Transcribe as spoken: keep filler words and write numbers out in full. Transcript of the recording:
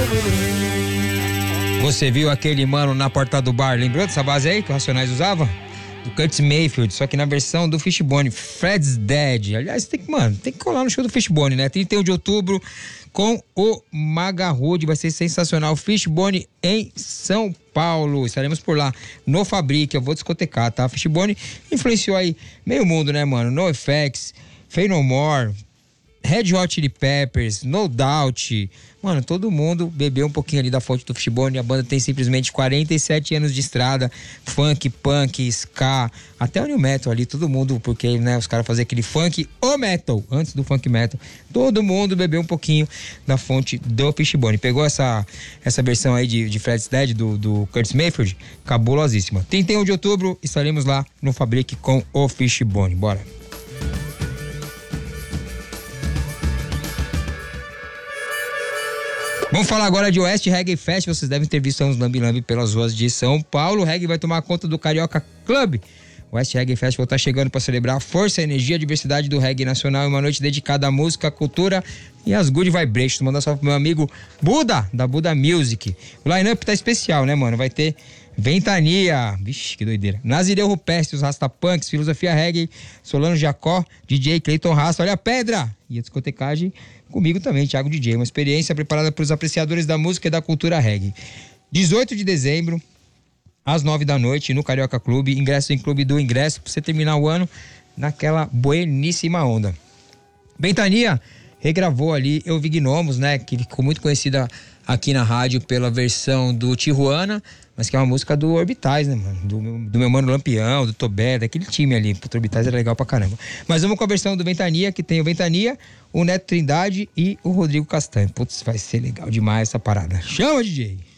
Você viu aquele mano na porta do bar? Lembrou dessa base aí que o Racionais usava? Do Curtis Mayfield, só que na versão do Fishbone, Fred's Dead. Aliás, tem que, mano, tem que colar no show do Fishbone, né? trinta e um de outubro com o Magahood, vai ser sensacional. Fishbone em São Paulo, estaremos por lá no Fabric, eu vou discotecar, tá? Fishbone influenciou aí meio mundo, né, mano? NoFX, Faith No More, Red Hot Chili Peppers, No Doubt. Mano, todo mundo bebeu um pouquinho ali da fonte do Fishbone. A banda tem simplesmente quarenta e sete anos de estrada. Funk, punk, ska, até o new metal ali, todo mundo, porque, né, os caras faziam aquele funk ou metal, antes do funk metal. Todo mundo bebeu um pouquinho da fonte do Fishbone. Pegou essa, essa versão aí de, de Fred's Dead, do, do Curtis Mayfield, cabulosíssima. trinta e um de outubro, estaremos lá no Fabric com o Fishbone. Bora. Vamos falar agora de Oeste Reggae Fest. Vocês devem ter visto uns lambi-lambi pelas ruas de São Paulo. O reggae vai tomar conta do Carioca Club. O Oeste Reggae Festival está chegando para celebrar a força, a energia e a diversidade do reggae nacional. Uma noite dedicada à música, à cultura e às good vibrations. Manda só pro meu amigo Buda, da Buda Music. O line-up tá especial, né, mano? Vai ter Ventania, vixe, que doideira. Nazireu Rupestre, os Rastapunks, Filosofia Reggae, Solano Jacó, D J Cleiton Rasta, olha a pedra! E a discotecagem comigo também, Thiago D J. Uma experiência preparada para os apreciadores da música e da cultura reggae. dezoito de dezembro, às nove da noite, no Carioca Clube. Ingresso em Clube do Ingresso, para você terminar o ano naquela bueníssima onda. Ventania regravou ali Eu Vi Gnomos, né? Que ficou muito conhecida aqui na rádio pela versão do Tijuana, mas que é uma música do Orbitais, né, mano? Do meu, do meu mano Lampião, do Tobé, daquele time ali. Puta, Orbitais era legal pra caramba. Mas vamos com a versão do Ventania, que tem o Ventania, o Neto Trindade e o Rodrigo Castanho. Putz, vai ser legal demais essa parada. Chama, D J!